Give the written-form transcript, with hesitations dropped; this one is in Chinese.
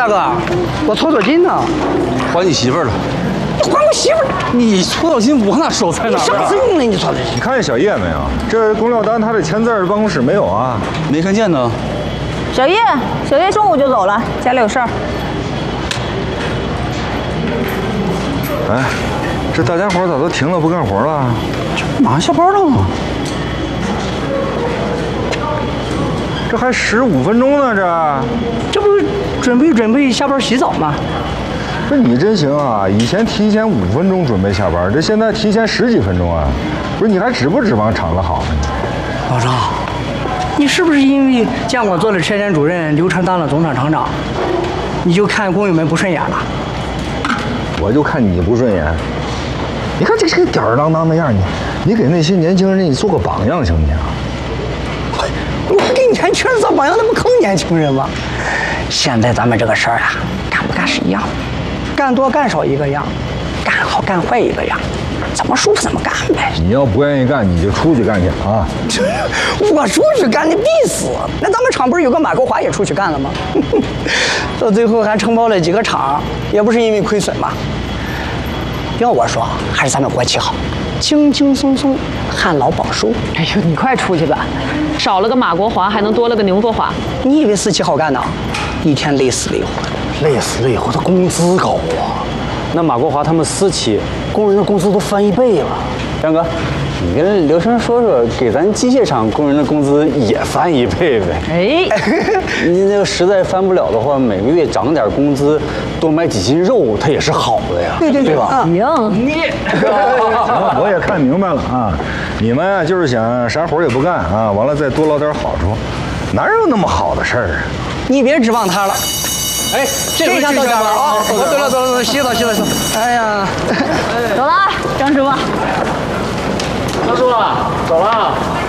哥，我搓搓筋呢。 还你媳妇儿了。 还我媳妇儿？ 你搓澡巾往哪收在哪儿？ 什么用呢？你搓的？ 你看见小叶没有？这龚廖丹他的签字办公室没有啊？ 没看见呢。 小叶中午就走了，家里有事儿。 哎，这大家伙咋都停了不干活了？ 这马上下班了。 这还15分钟呢， 这不准备下班洗澡吗？ 这你真行啊！以前提前5分钟准备下班，这现在提前10几分钟啊！不是你还指不指望厂子好呢？ 老张，你是不是因为见我做了车间主任，刘成当了总厂厂长，你就看工友们不顺眼了？ 我就看你不顺眼。你看这是个吊儿郎当的样，你给那些年轻人你做个榜样行不行？ 我给年轻人做榜样，那不坑年轻人吗？现在咱们这个事儿啊，干不干是一样，干多干少一个样，干好干坏一个样，怎么舒服怎么干呗。 你要不愿意干，你就出去干去啊！ 我出去干，你必死。那咱们厂不是有个马国华也出去干了吗？到最后还承包了几个厂，也不是因为亏损嘛。要我说，还是咱们国企好，轻轻松松，旱涝保收。 哎呦，你快出去吧，少了个马国华，还能多了个牛国华。 你以为私企好干呢？一天累死累活的。 累死了以后，他工资高啊。那马国华他们私企工人的工资都翻1倍了。 张哥，你跟刘生说说，给咱机械厂工人的工资也翻1倍呗。 哎， 你那个实在翻不了的话，每个月涨点工资，多买几斤肉，它也是好的呀。 对吧？ 行， 我也看明白了啊！你们啊，就是想啥活也不干啊，完了再多捞点好处，哪有那么好的事儿啊？ 你别指望他了。哎，这下到家了啊！走了，洗澡。哎呀， 走了啊，张师傅。 张师傅，走了。